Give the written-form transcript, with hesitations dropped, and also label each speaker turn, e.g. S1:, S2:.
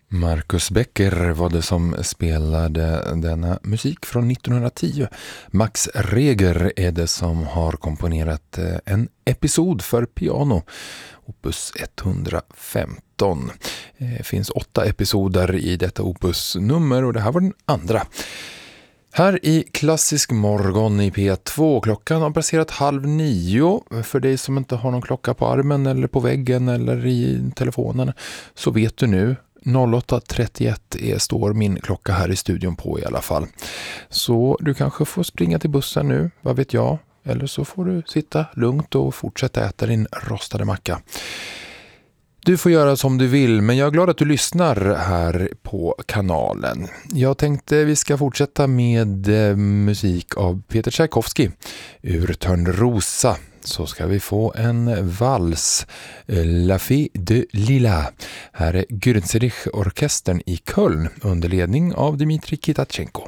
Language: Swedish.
S1: Marcus Becker var det som spelade denna musik från 1910. Max Reger är det som har komponerat en episod för piano, opus 115. Det finns 8 episoder i detta opusnummer och det här var den andra. Här i Klassisk morgon i P2, klockan har passerat 8:30. För dig som inte har någon klocka på armen eller på väggen eller i telefonen så vet du nu, 08:31 står min klocka här i studion på i alla fall. Så du kanske får springa till bussen nu, vad vet jag. Eller så får du sitta lugnt och fortsätta äta din rostade macka. Du får göra som du vill, men jag är glad att du lyssnar här på kanalen. Jag tänkte vi ska fortsätta med musik av Peter Tchaikovsky. Ur Törnrosa så ska vi få en vals, La Fille de Lila. Här är Grünzerich-orkestern i Köln under ledning av Dmitri Kitatchenko.